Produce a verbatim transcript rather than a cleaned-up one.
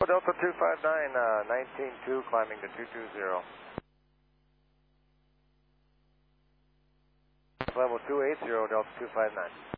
Delta two five nine, uh, nineteen two, climbing to two two zero. Level two eight zero, Delta two five nine.